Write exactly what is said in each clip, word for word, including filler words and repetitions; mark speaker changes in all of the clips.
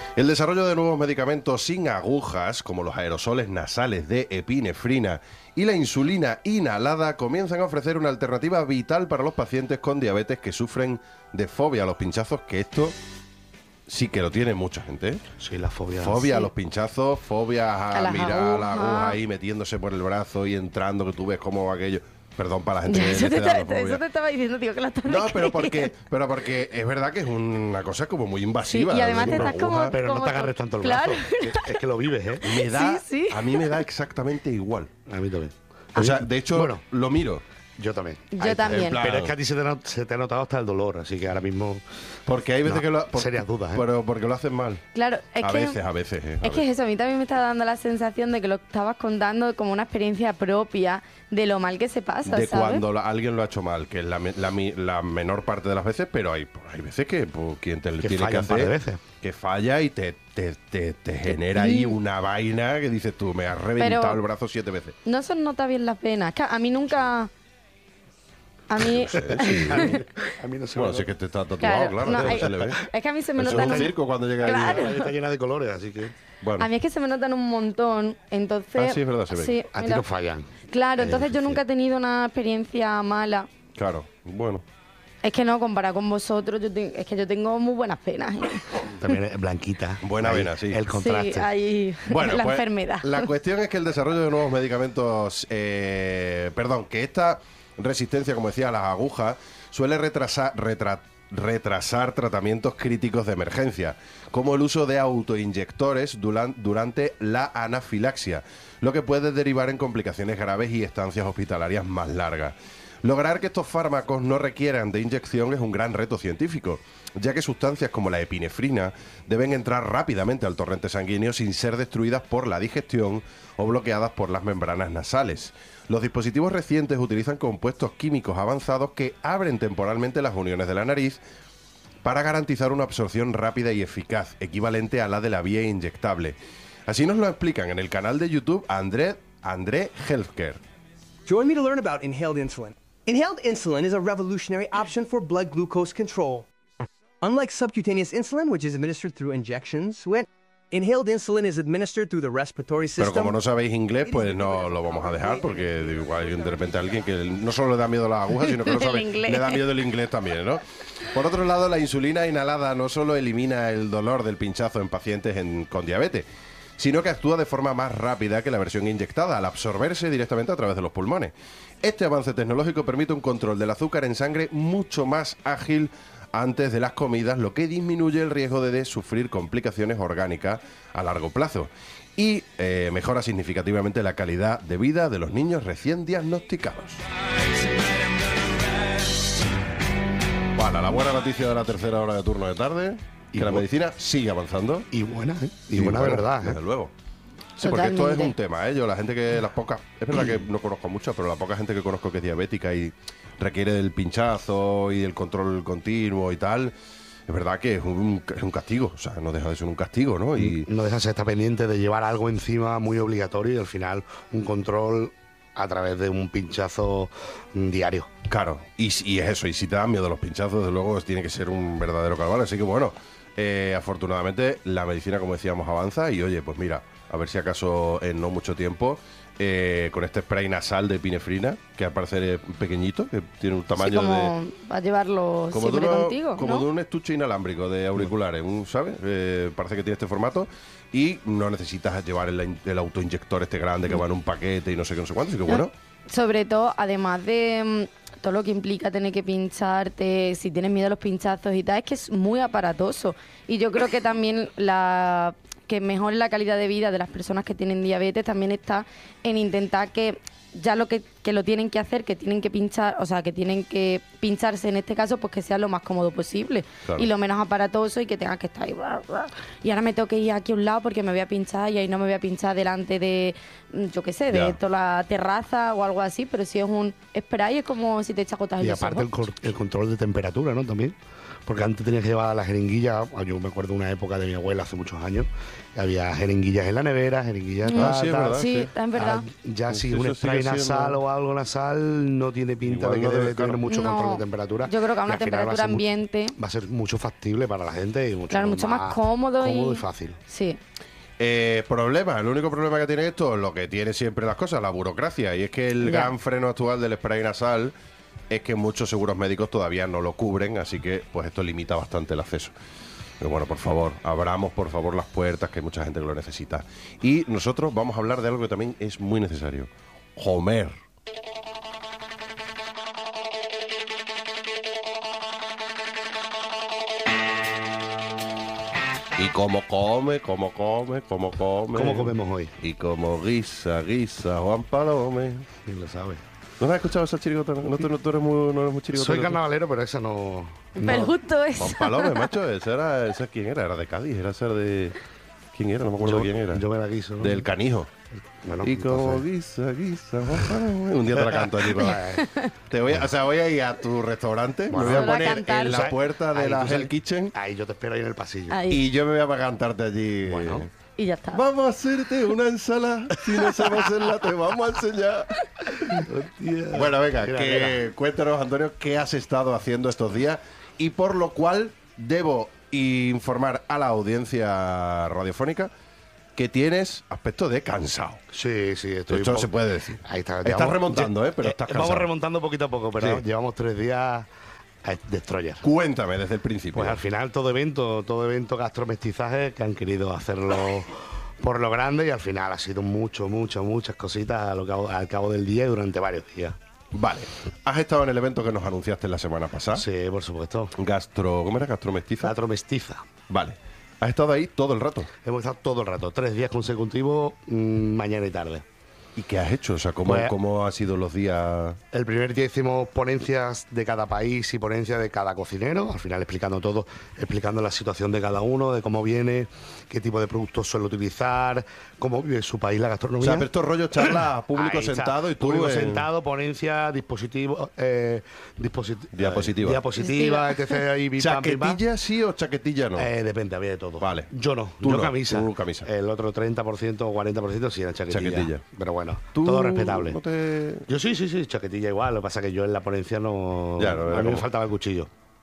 Speaker 1: El desarrollo de nuevos medicamentos sin agujas, como los aerosoles nasales de epinefrina y la insulina inhalada, comienzan a ofrecer una alternativa vital para los pacientes con diabetes que sufren de fobia a los pinchazos, que esto sí que lo tiene mucha gente, ¿eh?
Speaker 2: Sí, la fobia.
Speaker 1: Fobia
Speaker 2: sí.
Speaker 1: a los pinchazos, fobia a,
Speaker 3: a
Speaker 1: mirar
Speaker 3: agujas.
Speaker 1: la aguja ahí metiéndose por el brazo y entrando, que tú ves cómo va aquello. Perdón para la gente
Speaker 3: Ya,
Speaker 1: que
Speaker 3: eso,
Speaker 1: le
Speaker 3: te,
Speaker 1: esté dando
Speaker 3: te- eso
Speaker 1: fobia.
Speaker 3: te estaba diciendo, tío, que lo estás
Speaker 1: No, pero porque, pero porque es verdad que es una cosa como muy invasiva.
Speaker 3: Sí, y además
Speaker 1: una
Speaker 3: te estás
Speaker 1: aguja.
Speaker 3: como-
Speaker 2: Pero no
Speaker 3: como
Speaker 2: te
Speaker 3: tú-
Speaker 2: agarres tanto el
Speaker 3: Claro.
Speaker 2: brazo. Es, es que lo vives, ¿eh?
Speaker 1: Me da,
Speaker 3: Sí, sí.
Speaker 1: A mí me da exactamente igual.
Speaker 2: A mí también.
Speaker 1: O sea, de hecho,
Speaker 2: Bueno.
Speaker 1: lo miro.
Speaker 2: Yo también.
Speaker 3: Yo
Speaker 2: Ahí-
Speaker 3: también.
Speaker 1: en plan-
Speaker 2: Pero es que a ti se te, no- se te ha notado hasta el dolor, así que ahora mismo...
Speaker 1: Porque hay veces
Speaker 2: No,
Speaker 1: que lo... por-
Speaker 2: serias dudas, ¿eh?
Speaker 1: Pero porque lo hacen mal.
Speaker 3: Claro, es
Speaker 1: a
Speaker 3: que...
Speaker 1: veces, a veces. eh, a
Speaker 3: Es que es eso, a mí también me está dando la sensación de que lo estabas contando como una experiencia propia de lo mal que se pasa,
Speaker 1: de
Speaker 3: ¿sabes?
Speaker 1: cuando la- alguien lo ha hecho mal, que es la, me- la mi- la menor parte de las veces, pero hay, hay veces que pues, quien te lo
Speaker 2: Que
Speaker 1: tiene que
Speaker 2: falla un par de
Speaker 1: hacer,
Speaker 2: veces.
Speaker 1: que falla y te, te, te, te genera ahí una vaina que dices tú, me has reventado
Speaker 3: Pero-
Speaker 1: el brazo siete veces.
Speaker 3: No se nota bien las venas. Que a mí nunca... A mí...
Speaker 2: a, mí, a mí no se
Speaker 1: Bueno,
Speaker 2: me
Speaker 1: sí que te está tatuado,
Speaker 3: Claro,
Speaker 1: claro,
Speaker 3: no,
Speaker 1: que no
Speaker 3: hay-
Speaker 1: se le ve.
Speaker 3: Es que a mí se me
Speaker 1: Eso es
Speaker 3: notan...
Speaker 1: un
Speaker 3: un-
Speaker 1: circo cuando llega
Speaker 3: Claro.
Speaker 1: ahí.
Speaker 2: Está llena de colores, así que...
Speaker 1: Bueno,
Speaker 3: A mí es que se me notan un montón, entonces...
Speaker 1: Ah, sí, es verdad, se ve.
Speaker 3: Sí,
Speaker 2: A ti
Speaker 3: mira.
Speaker 2: no fallan.
Speaker 3: Claro,
Speaker 2: Es
Speaker 3: entonces yo
Speaker 2: difícil.
Speaker 3: nunca he tenido una experiencia mala.
Speaker 1: claro, bueno.
Speaker 3: Es que no, comparado con vosotros, yo te- es que yo tengo muy buenas penas. ¿eh?
Speaker 2: También es blanquita.
Speaker 1: Buena
Speaker 2: Ahí,
Speaker 1: vena, sí.
Speaker 2: El contraste.
Speaker 3: Sí, ahí
Speaker 1: Bueno,
Speaker 3: la
Speaker 1: pues,
Speaker 3: enfermedad.
Speaker 1: La cuestión es que el desarrollo de nuevos medicamentos, eh, perdón, que esta resistencia, como decía, a las agujas, suele retrasar, retra- retrasar tratamientos críticos de emergencia, como el uso de autoinyectores duran- durante la anafilaxia, lo que puede derivar en complicaciones graves y estancias hospitalarias más largas. Lograr que estos fármacos no requieran de inyección es un gran reto científico, ya que sustancias como la epinefrina deben entrar rápidamente al torrente sanguíneo sin ser destruidas por la digestión o bloqueadas por las membranas nasales. Los dispositivos recientes utilizan compuestos químicos avanzados que abren temporalmente las uniones de la nariz para garantizar una absorción rápida y eficaz, equivalente a la de la vía inyectable. Así nos lo explican en el canal de YouTube André, André Healthcare.
Speaker 4: Join me to learn about inhaled insulin. Inhaled insulin is a revolutionary option for blood glucose control. Unlike subcutaneous insulin, which is administered through injections, when inhaled insulin is administered through the respiratory
Speaker 1: Pero
Speaker 4: system.
Speaker 1: como no sabéis inglés, pues no lo vamos a dejar, porque igual de repente a alguien que no solo le da miedo las agujas, sino que no
Speaker 3: El
Speaker 1: sabe,
Speaker 3: inglés.
Speaker 1: le da miedo el inglés también, ¿no? Por otro lado, la insulina inhalada no solo elimina el dolor del pinchazo en pacientes en- con diabetes, sino que actúa de forma más rápida que la versión inyectada, al absorberse directamente a través de los pulmones. Este avance tecnológico permite un control del azúcar en sangre mucho más ágil antes de las comidas, lo que disminuye el riesgo de, de sufrir complicaciones orgánicas a largo plazo y eh, mejora significativamente la calidad de vida de los niños recién diagnosticados. Bueno, la buena noticia de la tercera hora de turno de tarde, que
Speaker 2: Y
Speaker 1: la
Speaker 2: bu-
Speaker 1: medicina sigue avanzando.
Speaker 2: Y buena, ¿eh? Y, buena de verdad,
Speaker 1: Desde
Speaker 2: ¿eh?
Speaker 1: luego. Sí, porque esto es
Speaker 3: Totalmente.
Speaker 1: un tema, ¿eh? Yo, la gente que, las pocas, es verdad que no conozco mucho, pero la poca gente que conozco que es diabética y requiere del pinchazo y el control continuo y tal, es verdad que es un, es un castigo, o sea, no deja de ser un castigo, ¿no? Y
Speaker 2: No dejas de estar pendiente de llevar algo encima muy obligatorio y al final un control a través de un pinchazo mm, diario.
Speaker 1: claro, y, si- y es eso, y si te dan miedo los pinchazos, desde luego tiene que ser un verdadero calvario, así que bueno, eh, afortunadamente la medicina, como decíamos, avanza y oye, pues mira, a ver si acaso en no mucho tiempo, eh, con este spray nasal de epinefrina, que al parecer es pequeñito, que tiene un
Speaker 3: Sí,
Speaker 1: tamaño
Speaker 3: como
Speaker 1: de...
Speaker 3: va a llevarlo
Speaker 1: Como, de,
Speaker 3: siempre
Speaker 1: uno-
Speaker 3: contigo,
Speaker 1: como
Speaker 3: ¿no?
Speaker 1: de un estuche inalámbrico de auriculares, un, ¿sabes? Eh, parece que tiene este formato y no necesitas llevar el, el autoinyector este grande que va en un paquete y no sé qué, no sé cuánto, así que bueno.
Speaker 3: Sobre todo, además de mm, todo lo que implica tener que pincharte, si tienes miedo a los pinchazos y tal, es que es muy aparatoso. Y yo creo que también la que mejore la calidad de vida de las personas que tienen diabetes también está en intentar que ya lo que, que lo tienen que hacer, que tienen que pinchar, o sea, que tienen que pincharse en este caso, pues que sea lo más cómodo posible
Speaker 1: Claro.
Speaker 3: y lo menos aparatoso y que tengas que estar ahí. bla, bla. Y ahora me tengo que ir aquí a un lado porque me voy a pinchar y ahí no me voy a pinchar delante de, mm, yo qué sé, de
Speaker 1: Ya.
Speaker 3: toda la terraza o algo así, pero si es un spray es como si te echas gotas en
Speaker 2: Y
Speaker 3: los
Speaker 2: aparte el,
Speaker 3: ojos.
Speaker 2: cor- el control de temperatura, ¿no? También. porque antes tenías que llevar la jeringuilla. Yo me acuerdo de una época de mi abuela hace muchos años, que había jeringuillas en la nevera, jeringuillas
Speaker 1: Ah,
Speaker 2: tal,
Speaker 1: sí, es
Speaker 2: tal.
Speaker 1: verdad.
Speaker 3: Sí,
Speaker 1: sí.
Speaker 3: es verdad.
Speaker 2: Ah, ya
Speaker 1: Sí,
Speaker 2: si
Speaker 1: eso
Speaker 2: un spray
Speaker 1: sigue
Speaker 2: nasal
Speaker 1: siendo-
Speaker 2: o algo nasal no tiene pinta
Speaker 1: Igual
Speaker 2: de que
Speaker 1: no
Speaker 2: debe
Speaker 1: debe-
Speaker 2: tener
Speaker 1: claro.
Speaker 2: mucho
Speaker 3: No,
Speaker 2: control de temperatura.
Speaker 3: yo creo que a
Speaker 2: Y
Speaker 3: una
Speaker 2: al final va a
Speaker 3: temperatura
Speaker 2: ser mu-
Speaker 3: ambiente,
Speaker 2: va a ser mucho factible para la gente y mucho,
Speaker 3: claro, mucho más cómodo,
Speaker 2: cómodo y,
Speaker 3: y
Speaker 2: fácil.
Speaker 3: Sí.
Speaker 1: Eh, problema, el único problema que tiene esto, lo que tiene siempre las cosas, la burocracia. Y es que el
Speaker 3: Ya.
Speaker 1: gran freno actual del spray nasal es que muchos seguros médicos todavía no lo cubren, así que pues esto limita bastante el acceso. Pero bueno, por favor, abramos por favor las puertas, que hay mucha gente que lo necesita. Y nosotros vamos a hablar de algo que también es muy necesario. Homer. Y cómo come, cómo come, cómo come.
Speaker 2: ¿Cómo comemos hoy?
Speaker 1: Y como guisa, guisa, Juan Palome.
Speaker 2: ¿Quién lo sabe?
Speaker 1: ¿No has escuchado esa chirigota? No, tú, no, tú eres muy, no eres muy chirigota.
Speaker 2: Soy carnavalero, pero esa no...
Speaker 3: Pero
Speaker 2: no.
Speaker 3: justo eso.
Speaker 1: Juan Palome, macho, ese era, ese quién era, era de Cádiz, era ser de... ¿Quién era? No me acuerdo
Speaker 2: Yo,
Speaker 1: quién era.
Speaker 2: yo me la quiso, ¿no?
Speaker 1: Del Canijo.
Speaker 2: Bueno,
Speaker 1: Y como
Speaker 2: entonces-
Speaker 1: guisa, guisa, Juan Palome. Un día te la canto allí, Roda. Te voy a, o sea, voy a ir a tu restaurante,
Speaker 2: Bueno,
Speaker 1: me voy a
Speaker 3: Solo a
Speaker 1: poner
Speaker 3: cantar.
Speaker 1: en la
Speaker 2: ¿Sabes?
Speaker 1: puerta de
Speaker 2: Ahí,
Speaker 1: la
Speaker 2: tú sabes-
Speaker 1: Hell Kitchen
Speaker 2: Ahí yo te espero ahí en el pasillo.
Speaker 3: Ahí.
Speaker 1: y yo me voy a cantarte allí.
Speaker 2: Bueno.
Speaker 3: Y ya está.
Speaker 1: Vamos a hacerte una ensalada. Si no sabes hacerla, te vamos a enseñar.
Speaker 2: Hostia.
Speaker 1: Bueno, venga,
Speaker 2: Mira,
Speaker 1: que
Speaker 2: mira.
Speaker 1: cuéntanos, Antonio, qué has estado haciendo estos días y por lo cual debo informar a la audiencia radiofónica que tienes aspecto de cansado.
Speaker 2: Sí, sí, estoy...
Speaker 1: Esto
Speaker 2: un
Speaker 1: se
Speaker 2: poco-
Speaker 1: puede decir.
Speaker 2: Ahí está.
Speaker 1: Estás
Speaker 2: llevamos-
Speaker 1: remontando, ¿eh? Pero
Speaker 2: lle-
Speaker 1: estás
Speaker 2: Vamos
Speaker 1: cansado.
Speaker 2: remontando poquito a poco, pero
Speaker 1: Sí.
Speaker 2: llevamos tres días a Destroyer.
Speaker 1: Cuéntame desde el principio.
Speaker 2: Pues al final todo evento, todo evento gastromestizaje que han querido hacerlo por lo grande y al final ha sido mucho, mucho, muchas cositas a lo cabo- al cabo del día y durante varios días.
Speaker 1: Vale. Has estado en el evento que nos anunciaste la semana pasada.
Speaker 2: Sí, por supuesto.
Speaker 1: Gastro... ¿Cómo era? Gastromestiza.
Speaker 2: Gastromestiza.
Speaker 1: Vale. Has estado ahí todo el rato.
Speaker 2: Hemos estado todo el rato, tres días consecutivos, mm, mañana y tarde.
Speaker 1: ¿Y qué has hecho? O sea, ¿cómo,
Speaker 2: Pues-
Speaker 1: cómo han sido los días?
Speaker 2: El primer día hicimos ponencias de cada país y ponencias de cada cocinero, al final explicando todo, explicando la situación de cada uno, de cómo viene, qué tipo de productos suele utilizar, cómo vive su país la
Speaker 1: O
Speaker 2: gastronomía.
Speaker 1: sea, pero estos rollos charlas público
Speaker 2: Ahí está.
Speaker 1: sentado y tú
Speaker 2: Público
Speaker 1: en-
Speaker 2: sentado, ponencia, dispositivo, eh, disposit-
Speaker 1: Diapositiva.
Speaker 2: eh, diapositiva, etcétera. Y pim, pam, pim, pam.
Speaker 1: ¿Chaquetilla sí o chaquetilla no?
Speaker 2: Eh, depende, había de todo.
Speaker 1: Vale.
Speaker 2: Yo no,
Speaker 1: Tú
Speaker 2: yo
Speaker 1: no,
Speaker 2: camisa.
Speaker 1: tú camisa.
Speaker 2: El otro treinta por ciento o cuarenta por ciento sí era chaquetilla.
Speaker 1: Chaquetilla.
Speaker 2: Pero bueno,
Speaker 1: ¿Tú
Speaker 2: todo respetable.
Speaker 1: no te-
Speaker 2: Yo sí, sí, sí, chaquetilla igual. Lo que pasa es que yo en la ponencia no.
Speaker 1: Ya, no, era
Speaker 2: a mí me
Speaker 1: como-
Speaker 2: faltaba el cuchillo.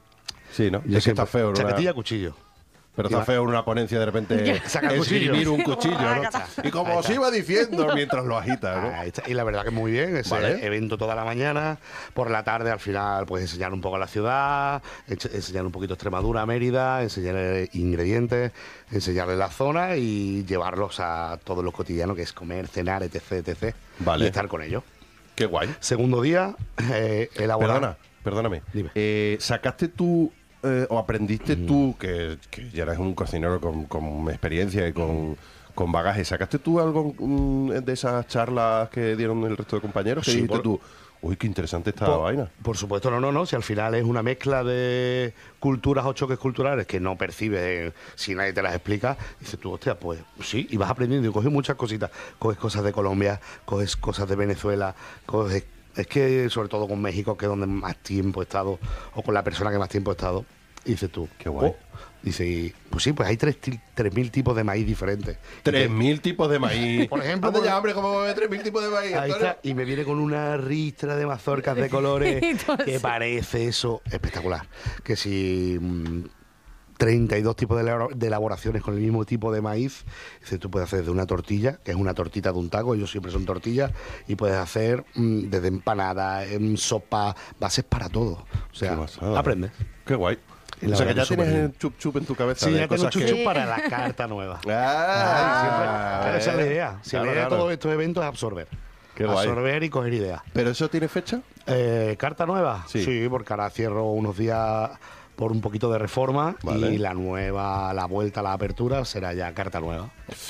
Speaker 1: Sí, ¿no?
Speaker 2: Yo
Speaker 1: Es que
Speaker 2: siempre-
Speaker 1: está feo, ¿no?
Speaker 2: Chaquetilla, cuchillo.
Speaker 1: Pero está
Speaker 2: Iba-
Speaker 1: feo en una ponencia de repente
Speaker 2: Saca el cuchillo.
Speaker 1: esgrimir un cuchillo, ¿no? Y como
Speaker 2: Ahí
Speaker 1: os
Speaker 2: está.
Speaker 1: iba diciendo mientras lo agita, ¿no?
Speaker 2: Ahí está. Y la verdad que muy bien, ese
Speaker 1: Vale.
Speaker 2: evento toda la mañana, por la tarde al final pues enseñar un poco la ciudad, ense- enseñar un poquito Extremadura, Mérida, enseñar ingredientes, enseñarles la zona y llevarlos a todo lo cotidiano que es comer, cenar, etc, etc.
Speaker 1: Vale.
Speaker 2: Y estar con ellos.
Speaker 1: Qué guay.
Speaker 2: Segundo día, eh, elaborar...
Speaker 1: Perdona, perdóname.
Speaker 2: Dime.
Speaker 1: Eh, ¿Sacaste tú eh, o aprendiste tú, que, que ya eres un cocinero con, con experiencia y con, con bagaje, ¿sacaste tú algo mm, de esas charlas que dieron el resto de compañeros? ¿Qué
Speaker 2: Sí,
Speaker 1: dijiste
Speaker 2: por-
Speaker 1: tú? Uy, qué interesante esta
Speaker 2: Por,
Speaker 1: vaina.
Speaker 2: por supuesto, no, no, no. Si al final es una mezcla de culturas o choques culturales que no percibes eh, si nadie te las explica, dices tú, hostia, pues sí, y vas aprendiendo y coges muchas cositas. Coges cosas de Colombia, coges cosas de Venezuela, coges. Es que, sobre todo con México, que es donde más tiempo he estado, o con la persona que más tiempo he estado, y dices tú,
Speaker 1: Qué guay.
Speaker 2: oh, dice, y, pues sí, pues hay tres ti- tres mil tipos de maíz diferentes.
Speaker 1: Tres mil tipos de maíz.
Speaker 2: Por ejemplo,
Speaker 1: Anda
Speaker 2: por-
Speaker 1: ya, hombre, ¿cómo ve tres mil tipos de maíz,
Speaker 2: Ahí
Speaker 1: Antonio?
Speaker 2: está, y me viene con una ristra de mazorcas de colores
Speaker 3: Entonces-
Speaker 2: que parece eso espectacular. Que si mm, treinta y dos tipos de, elabora- de elaboraciones con el mismo tipo de maíz, dice, tú puedes hacer desde una tortilla, que es una tortita de un taco, ellos siempre son tortillas, y puedes hacer mm, desde empanada, em, sopa, bases para todo. O sea,
Speaker 1: Qué pasada.
Speaker 2: aprendes.
Speaker 1: Qué guay.
Speaker 2: Y la
Speaker 1: O sea, que
Speaker 2: verdad
Speaker 1: ya
Speaker 2: que súper
Speaker 1: tienes
Speaker 2: bien.
Speaker 1: el chup chup en tu cabeza.
Speaker 2: Sí,
Speaker 1: de
Speaker 2: ya tengo
Speaker 1: cosas que-
Speaker 2: chuchu para la carta nueva.
Speaker 1: Ah,
Speaker 2: Siempre- claro, esa es la idea. Si
Speaker 1: Claro,
Speaker 2: la idea de
Speaker 1: claro.
Speaker 2: todos estos eventos es absorber.
Speaker 1: Qué guay.
Speaker 2: absorber y coger ideas.
Speaker 1: ¿Pero eso tiene fecha?
Speaker 2: Eh, ¿Carta nueva?
Speaker 1: Sí.
Speaker 2: porque ahora cierro unos días por un poquito de reforma
Speaker 1: Vale.
Speaker 2: y la nueva, la vuelta a la apertura será ya carta nueva.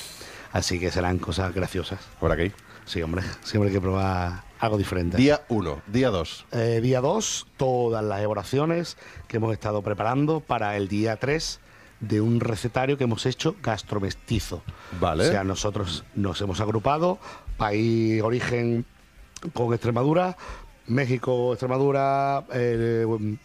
Speaker 2: Así que serán cosas graciosas.
Speaker 1: Por aquí.
Speaker 2: Sí, hombre, siempre hay que probar algo diferente.
Speaker 1: Día uno, día dos.
Speaker 2: Eh, día dos, todas las elaboraciones que hemos estado preparando para el día tres de un recetario que hemos hecho gastromestizo.
Speaker 1: Vale.
Speaker 2: O sea, nosotros nos hemos agrupado, país origen con Extremadura, México, Extremadura, eh,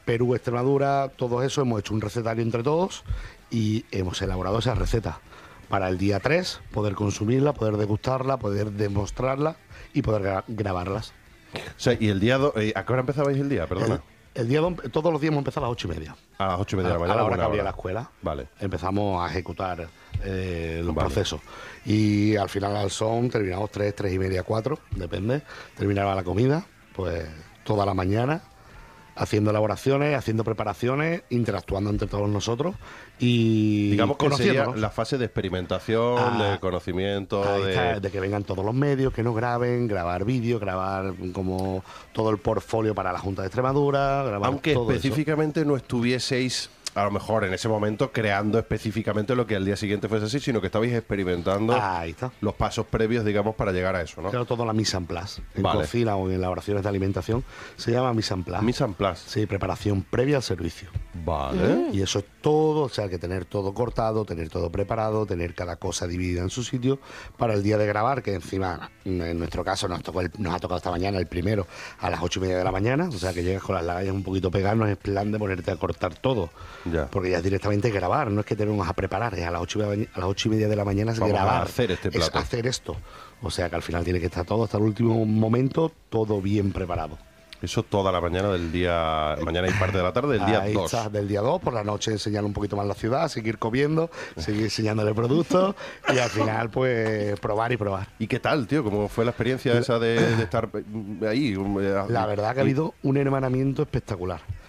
Speaker 2: Perú, Extremadura, todo eso, hemos hecho un recetario entre todos y hemos elaborado esa receta para el día tres, poder consumirla, poder degustarla, poder demostrarla y poder gra- grabarlas.
Speaker 1: O sea, y el día dos, ¿a qué hora empezabais el día? Perdona.
Speaker 2: El, el día do- todos los días hemos empezado a las ocho y media.
Speaker 1: A las ocho y media de la
Speaker 2: A-
Speaker 1: mañana.
Speaker 2: a la hora
Speaker 1: buena
Speaker 2: que abría
Speaker 1: hora.
Speaker 2: la escuela.
Speaker 1: Vale.
Speaker 2: Empezamos a ejecutar eh, los
Speaker 1: Vale.
Speaker 2: procesos. Y al final al son terminamos tres, tres y media, cuatro, depende. Terminaba la comida, pues toda la mañana, haciendo elaboraciones, haciendo preparaciones, interactuando entre todos nosotros y
Speaker 1: Digamos que sería
Speaker 2: conociéndonos.
Speaker 1: la fase de experimentación,
Speaker 2: Ah,
Speaker 1: de conocimiento,
Speaker 2: Ahí
Speaker 1: de...
Speaker 2: está, de que vengan todos los medios, que nos graben, grabar vídeos, grabar como todo el portfolio para la Junta de Extremadura, grabar
Speaker 1: Aunque
Speaker 2: todo eso.
Speaker 1: específicamente no estuvieseis, a lo mejor en ese momento, creando específicamente lo que al día siguiente fuese así, sino que estabais experimentando
Speaker 2: Ahí está.
Speaker 1: los pasos previos, digamos, para llegar a eso, ¿no?
Speaker 2: Claro, todo la mise en place. En
Speaker 1: Vale.
Speaker 2: cocina o en elaboraciones de alimentación se llama mise en place.
Speaker 1: Mise en place.
Speaker 2: Sí, preparación previa al servicio.
Speaker 1: Vale.
Speaker 2: Y eso es todo, o sea, hay que tener todo cortado, tener todo preparado, tener cada cosa dividida en su sitio para el día de grabar, que encima, en nuestro caso, nos, tocó el- nos ha tocado esta mañana, el primero, a las ocho y media de la mañana, o sea, que llegas con las lagallas un poquito pegadas, no es plan de ponerte a cortar todo,
Speaker 1: Ya.
Speaker 2: porque ya es directamente grabar, no es que tenemos a preparar, es a las ocho y media, a las ocho y media de la mañana es
Speaker 1: Vamos a
Speaker 2: grabar,
Speaker 1: hacer este
Speaker 2: es
Speaker 1: plato.
Speaker 2: hacer esto. O sea, que al final tiene que estar todo, hasta el último momento, todo bien preparado.
Speaker 1: Eso toda la mañana del día... Mañana y parte de la tarde del día
Speaker 2: Ahí
Speaker 1: dos.
Speaker 2: está, del día dos, por la noche enseñar un poquito más la ciudad, seguir comiendo, seguir enseñándole productos y al final pues probar y probar.
Speaker 1: ¿Y qué tal, tío? ¿Cómo fue la experiencia esa de, de estar eh, ahí?
Speaker 2: La verdad que ha habido un hermanamiento espectacular.